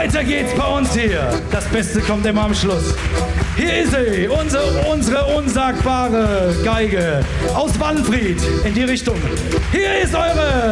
Weiter geht's bei uns hier. Das Beste kommt immer am Schluss. Hier ist sie, unsere unsagbare Geige aus Wannfried in die Richtung. Hier ist eure